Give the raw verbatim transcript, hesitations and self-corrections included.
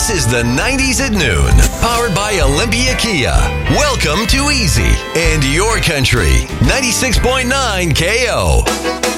This is the nineties at noon, powered by Olympia Kia. Welcome to Easy and Your Country, ninety-six point nine K O.